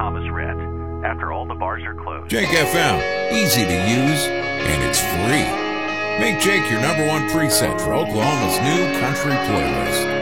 Thomas Rhett. After all the bars are closed. Jake FM, easy to use, and it's free. Make Jake your number one preset for Oklahoma's new country playlist.